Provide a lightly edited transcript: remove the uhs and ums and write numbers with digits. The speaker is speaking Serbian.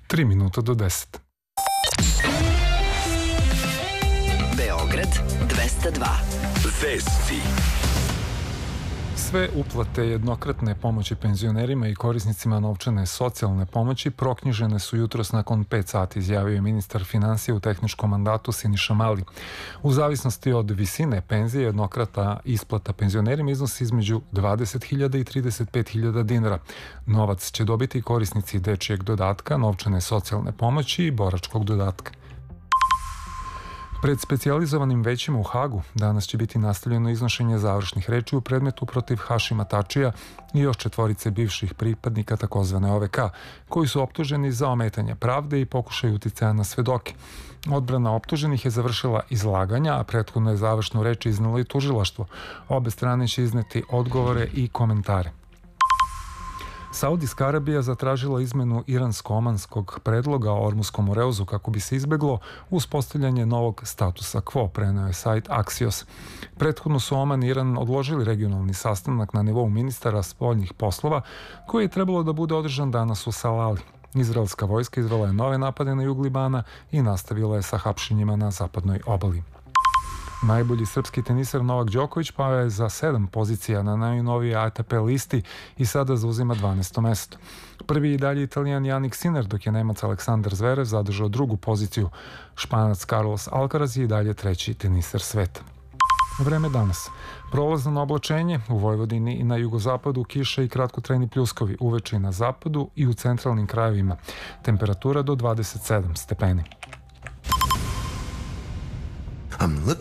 3 minuta do 10. Beograd 202. Vesti. Sve uplate jednokratne pomoći penzionerima i korisnicima novčane socijalne pomoći proknjižene su jutros nakon 5 sati, izjavio je ministar finansija u tehničkom mandatu Siniša Mali. U zavisnosti od visine penzije, jednokratna isplata penzionerima iznosi između 20.000 i 35.000 dinara. Novac će dobiti korisnici dečijeg dodatka, novčane socijalne pomoći i boračkog dodatka. Pred specijalizovanim većima u Hagu danas će biti nastavljeno iznošenje završnih reči u predmetu protiv Hašima Tačija i još 4 bivših pripadnika takozvane OVK, koji su optuženi za ometanje pravde i pokušaj uticaja na svedoke. Odbrana optuženih je završila izlaganja, a prethodno je završnu reč iznelo i tužilaštvo. Obe strane će izneti odgovore i komentare. Saudijska Arabija zatražila izmenu iransko-omanskog predloga o Ormuskom Moreuzu kako bi se izbeglo uspostavljanje novog statusa quo, preneo je sajt Axios. Prethodno su Oman i Iran odložili regionalni sastanak na nivou ministara spoljnih poslova koji je trebalo da bude održan danas u Salali. Izraelska vojska izvela je nove napade na jug Libana i nastavila je sa hapšenjima na zapadnoj obali. Najbolji srpski teniser Novak Đoković pao je za 7 pozicija na najnovijoj ATP listi i sada zauzima 12. mesto. Prvi i dalje Italijan Jannik Sinner, dok je Nemac Aleksandar Zverev zadržao drugu poziciju. Španac Carlos Alcaraz je i dalje 3. teniser sveta. Vreme danas. Prolazno oblačenje u Vojvodini i na jugozapadu, kiša i kratkotrajni pljuskovi, uveče na zapadu i u centralnim krajevima. Temperatura do 27 stepeni. I'm looking